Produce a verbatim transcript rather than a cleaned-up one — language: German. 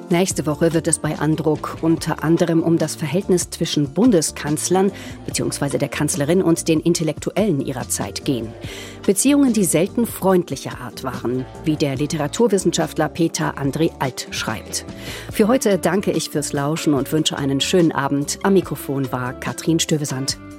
Nächste Woche wird es bei Andruck unter anderem um das Verhältnis zwischen Bundeskanzlern bzw. der Kanzlerin und den Intellektuellen ihrer Zeit gehen. Beziehungen, die selten freundlicher Art waren, wie der Literaturwissenschaftler Peter André Alt schreibt. Für heute danke ich fürs Lauschen und wünsche einen schönen Abend. Am Mikrofon war Katrin Stövesand.